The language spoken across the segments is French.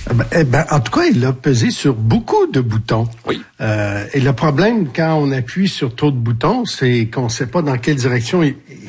En tout cas, il a pesé sur beaucoup de boutons. Oui. Et le problème, quand on appuie sur trop de boutons, c'est qu'on ne sait pas dans quelle direction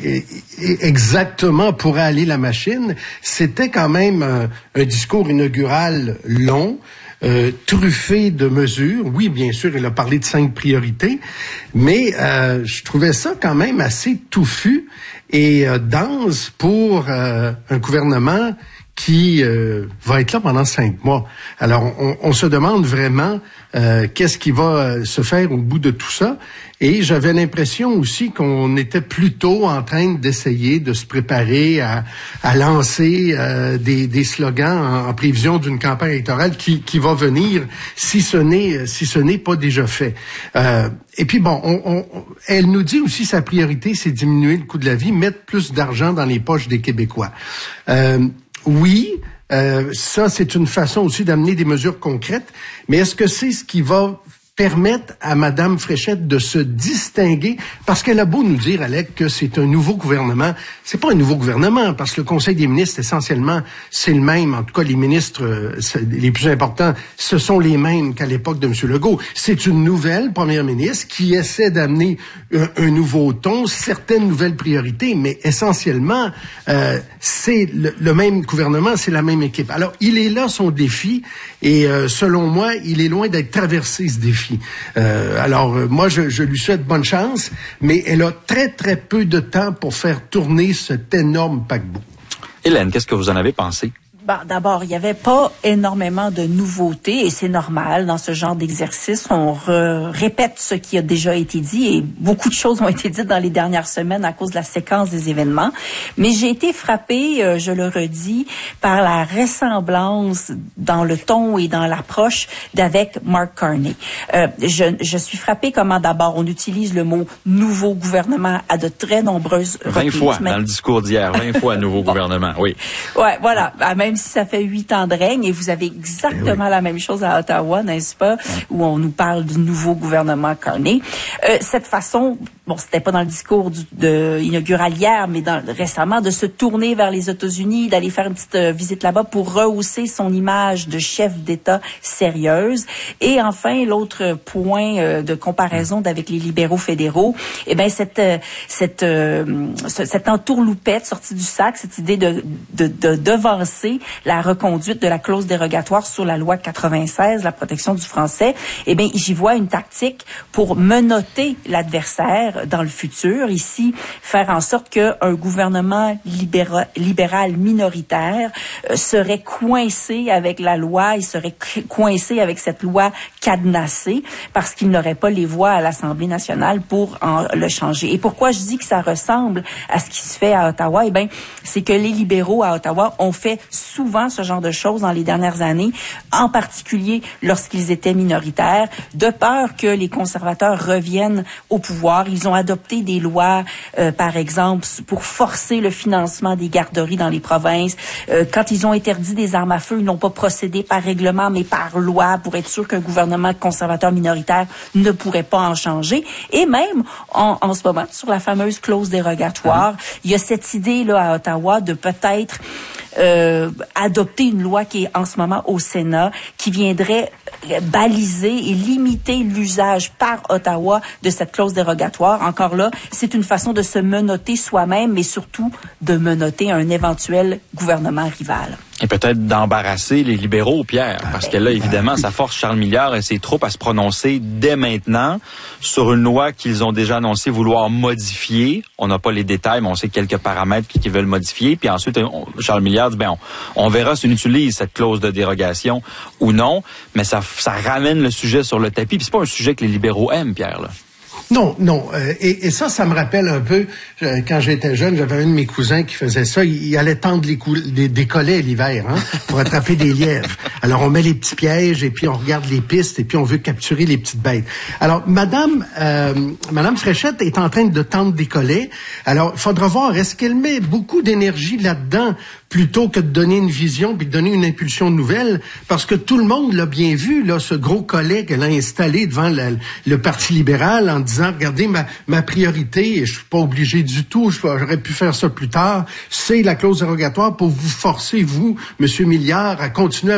exactement pourrait aller la machine. C'était quand même un discours inaugural long, truffé de mesures. Oui, bien sûr, il a parlé de 5 priorités, mais je trouvais ça quand même assez touffu et dense pour un gouvernement qui va être là pendant 5 mois. Alors, on se demande vraiment qu'est-ce qui va se faire au bout de tout ça. Et j'avais l'impression aussi qu'on était plutôt en train d'essayer de se préparer à lancer des slogans en prévision d'une campagne électorale qui va venir si ce n'est pas déjà fait. Et puis bon, elle nous dit aussi sa priorité, c'est diminuer le coût de la vie, mettre plus d'argent dans les poches des Québécois. Oui, ça c'est une façon aussi d'amener des mesures concrètes, mais est-ce que c'est ce qui va permettre à Madame Fréchette de se distinguer, parce qu'elle a beau nous dire, Alec, que c'est un nouveau gouvernement. C'est pas un nouveau gouvernement, parce que le Conseil des ministres, essentiellement, c'est le même. En tout cas, les ministres les plus importants, ce sont les mêmes qu'à l'époque de M. Legault. C'est une nouvelle première ministre qui essaie d'amener un nouveau ton, certaines nouvelles priorités, mais essentiellement, c'est le même gouvernement, c'est la même équipe. Alors, il est là son défi, et selon moi, il est loin d'être traversé, ce défi. Moi, je lui souhaite bonne chance, mais elle a très, très peu de temps pour faire tourner cet énorme paquebot. Hélène, qu'est-ce que vous en avez pensé? D'abord, il n'y avait pas énormément de nouveautés et c'est normal dans ce genre d'exercice. On répète ce qui a déjà été dit et beaucoup de choses ont été dites dans les dernières semaines à cause de la séquence des événements. Mais j'ai été frappée, je le redis, par la ressemblance dans le ton et dans l'approche d'avec Mark Carney. Je suis frappée comment d'abord on utilise le mot « nouveau gouvernement » à de très nombreuses reprises. 20 fois dans le discours d'hier, 20 fois « nouveau gouvernement », oui. Ouais, voilà. Même si ça fait 8 ans de règne, et vous avez exactement la même chose à Ottawa, n'est-ce pas, où on nous parle du nouveau gouvernement Carney. Cette façon, c'était pas dans le discours inaugural hier, mais récemment, de se tourner vers les États-Unis, d'aller faire une petite visite là-bas pour rehausser son image de chef d'État sérieuse. Et enfin, l'autre point de comparaison avec les libéraux fédéraux, cette entourloupette sortie du sac, cette idée de devancer la reconduite de la clause dérogatoire sur la loi 96, la protection du français, j'y vois une tactique pour menotter l'adversaire dans le futur. Ici, faire en sorte qu'un gouvernement libéral minoritaire serait coincé avec la loi, il serait coincé avec cette loi cadenassée parce qu'il n'aurait pas les voix à l'Assemblée nationale pour le changer. Et pourquoi je dis que ça ressemble à ce qui se fait à Ottawa? C'est que les libéraux à Ottawa ont fait souvent ce genre de choses dans les dernières années, en particulier lorsqu'ils étaient minoritaires, de peur que les conservateurs reviennent au pouvoir. Ils ont adopté des lois, par exemple, pour forcer le financement des garderies dans les provinces. Quand ils ont interdit des armes à feu, ils n'ont pas procédé par règlement, mais par loi, pour être sûr qu'un gouvernement conservateur minoritaire ne pourrait pas en changer. Et même, en ce moment, sur la fameuse clause dérogatoire, il y a cette idée-là à Ottawa de peut-être adopter une loi qui est en ce moment au Sénat, qui viendrait baliser et limiter l'usage par Ottawa de cette clause dérogatoire. Encore là, c'est une façon de se menotter soi-même, mais surtout de menotter un éventuel gouvernement rival. Et peut-être d'embarrasser les libéraux, Pierre, parce que là, évidemment, ça force Charles Milliard et ses troupes à se prononcer dès maintenant sur une loi qu'ils ont déjà annoncé vouloir modifier. On n'a pas les détails, mais on sait quelques paramètres qu'ils veulent modifier. Puis ensuite, Charles Milliard dit, on verra si on utilise cette clause de dérogation ou non, mais ça ramène le sujet sur le tapis. Puis c'est pas un sujet que les libéraux aiment, Pierre, là. Non. Et ça me rappelle un peu, quand j'étais jeune, j'avais un de mes cousins qui faisait ça. Il allait tendre des collets l'hiver, pour attraper des lièvres. Alors, on met les petits pièges et puis on regarde les pistes et puis on veut capturer les petites bêtes. Alors, Madame Fréchette est en train de tendre des collets. Alors, il faudra voir, est-ce qu'elle met beaucoup d'énergie là-dedans plutôt que de donner une vision puis de donner une impulsion nouvelle? Parce que tout le monde l'a bien vu, là, ce gros collet qu'elle a installé devant le Parti libéral en disant, regardez, ma priorité, et je suis pas obligé du tout, j'aurais pu faire ça plus tard, c'est la clause dérogatoire pour vous forcer, vous, Monsieur Milliard, à continuer